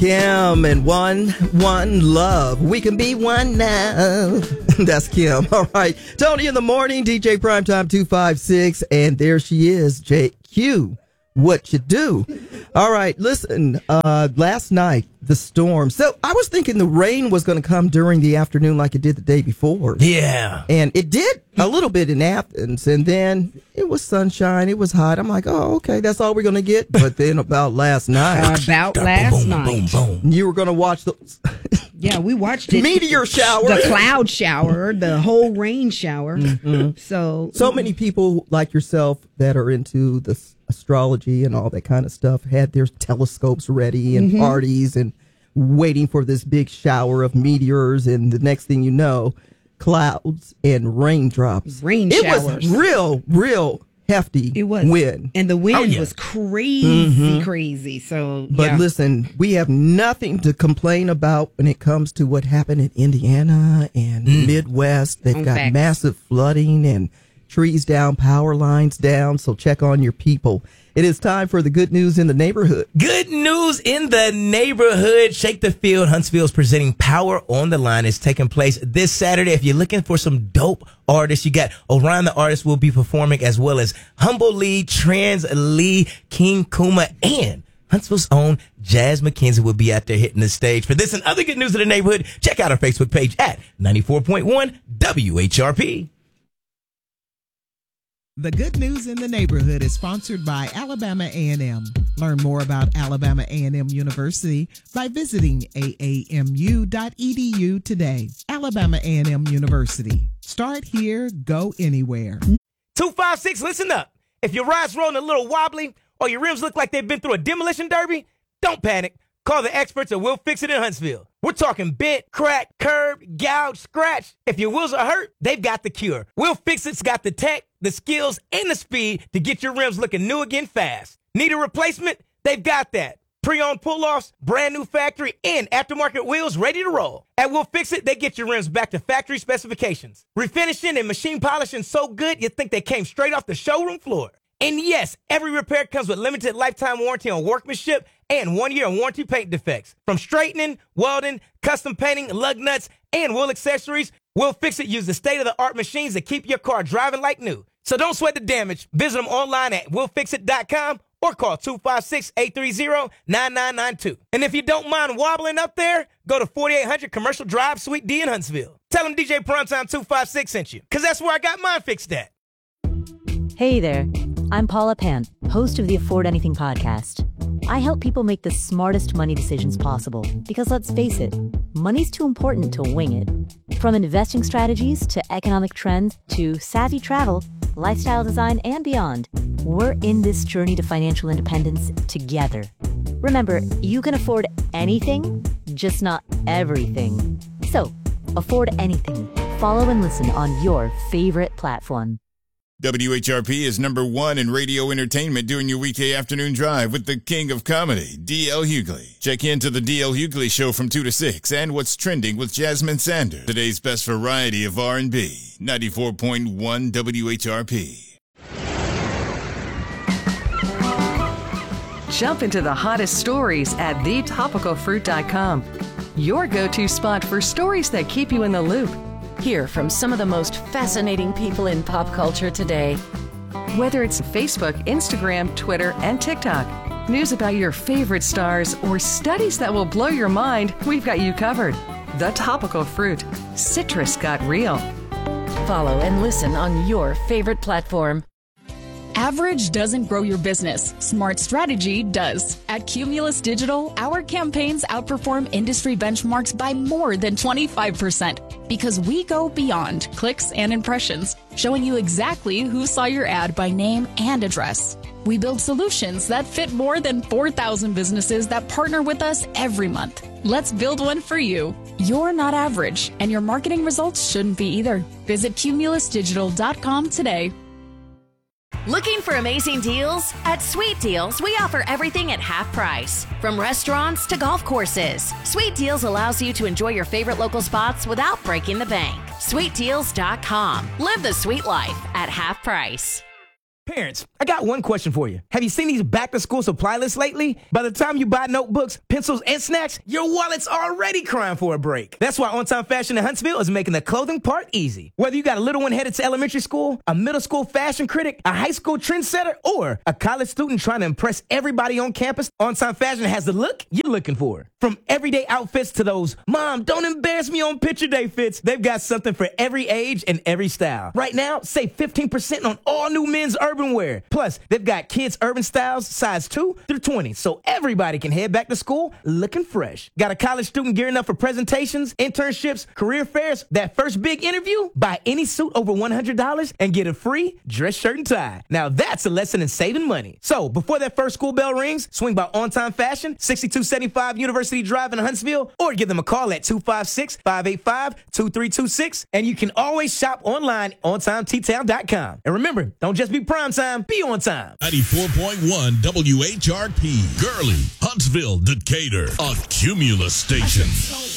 Kim and one love. We can be one now. That's Kim. All right. Tony in the morning, DJ Primetime 256. And there she is, JQ. What you do. All right. Listen, last night, the storm. So I was thinking the rain was going to come during the afternoon like it did the day before. Yeah. And it did a little bit in Athens. And then it was sunshine. It was hot. I'm like, oh, okay, that's all we're going to get. But then about last night. You were going to watch the... Yeah, we watched it. Meteor shower. The cloud shower, the whole rain shower. Mm-hmm. So many people like yourself that are into the astrology and all that kind of stuff had their telescopes ready and parties and waiting for this big shower of meteors. And the next thing you know, clouds and raindrops. Showers. It was real hefty. It was wind. And the wind was crazy. So, but listen, we have nothing to complain about when it comes to what happened in Indiana and Midwest. They've got massive flooding and trees down, power lines down. So check on your people. It is time for the good news in the neighborhood. Good news in the neighborhood. Shake the Field. Huntsville's presenting Power on the Line. Is taking place this Saturday. If you're looking for some dope artists, you got Orion the Artist will be performing, as well as Humble Lee, Trans Lee, King Kuma, and Huntsville's own Jazz McKenzie will be out there hitting the stage. For this and other good news in the neighborhood, check out our Facebook page at 94.1 WHRP. The Good News in the Neighborhood is sponsored by Alabama A&M. Learn more about Alabama A&M University by visiting aamu.edu today. Alabama A&M University. Start here, go anywhere. 256, listen up. If your ride's rolling a little wobbly or your rims look like they've been through a demolition derby, don't panic. Call the experts at Will Fix It in Huntsville. We're talking bent, crack, curb, gouge, scratch. If your wheels are hurt, they've got the cure. Will Fix It's got the tech, the skills, and the speed to get your rims looking new again fast. Need a replacement? They've got that. Pre-owned pull-offs, brand new factory, and aftermarket wheels ready to roll. At Will Fix It, they get your rims back to factory specifications. Refinishing and machine polishing so good, you think they came straight off the showroom floor. And yes, every repair comes with limited lifetime warranty on workmanship and 1 year warranty paint defects. From straightening, welding, custom painting, lug nuts, and wheel accessories, Will Fix It uses state-of-the-art machines that keep your car driving like new. So don't sweat the damage. Visit them online at willfixit.com or call 256-830-9992. And if you don't mind wobbling up there, go to 4800 Commercial Drive, Suite D in Huntsville. Tell them DJ Primetime 256 sent you, because that's where I got mine fixed at. Hey there. I'm Paula Pant, host of the Afford Anything podcast. I help people make the smartest money decisions possible because, let's face it, money's too important to wing it. From investing strategies to economic trends to savvy travel, lifestyle design, and beyond, we're in this journey to financial independence together. Remember, you can afford anything, just not everything. So, afford anything. Follow and listen on your favorite platform. WHRP is #1 in radio entertainment during your weekday afternoon drive with the king of comedy, D.L. Hughley. Check into the D.L. Hughley Show from 2 to 6 and What's Trending with Jasmine Sanders. Today's best variety of R&B, 94.1 WHRP. Jump into the hottest stories at thetopicalfruit.com. Your go-to spot for stories that keep you in the loop. Hear from some of the most fascinating people in pop culture today. Whether it's Facebook, Instagram, Twitter, and TikTok, news about your favorite stars, or studies that will blow your mind, we've got you covered. The Topical Fruit. Citrus got real. Follow and listen on your favorite platform. Average doesn't grow your business. Smart strategy does. At Cumulus Digital, our campaigns outperform industry benchmarks by more than 25% because we go beyond clicks and impressions, showing you exactly who saw your ad by name and address. We build solutions that fit more than 4,000 businesses that partner with us every month. Let's build one for you. You're not average, and your marketing results shouldn't be either. Visit cumulusdigital.com today. Looking for amazing deals? At Sweet Deals, we offer everything at half price. From restaurants to golf courses, Sweet Deals allows you to enjoy your favorite local spots without breaking the bank. SweetDeals.com. Live the sweet life at half price. Parents, I got one question for you. Have you seen these back-to-school supply lists lately? By the time you buy notebooks, pencils, and snacks, your wallet's already crying for a break. That's why On Time Fashion in Huntsville is making the clothing part easy. Whether you got a little one headed to elementary school, a middle school fashion critic, a high school trendsetter, or a college student trying to impress everybody on campus, On Time Fashion has the look you're looking for. From everyday outfits to those, Mom, don't embarrass me on picture day fits, they've got something for every age and every style. Right now, save 15% on all new men's urban wear. Plus, they've got kids' urban styles size 2 through 20, so everybody can head back to school looking fresh. Got a college student gearing up for presentations, internships, career fairs, that first big interview? Buy any suit over $100 and get a free dress shirt and tie. Now that's a lesson in saving money. So before that first school bell rings, swing by On Time Fashion, 6275 University Drive in Huntsville, or give them a call at 256-585-2326, and you can always shop online OnTimeTtown.com. And remember, don't just be prime time, be on time. 94.1 WHRP, Gurley, Huntsville, Decatur, a Cumulus station.